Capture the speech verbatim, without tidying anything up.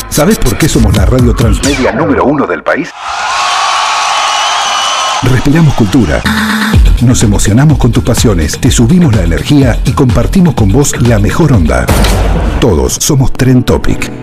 ¿Sabés por qué somos la radio transmedia número uno del país? Respiramos cultura. Nos emocionamos con tus pasiones, te subimos la energía y compartimos con vos la mejor onda. Todos somos Trend Topic.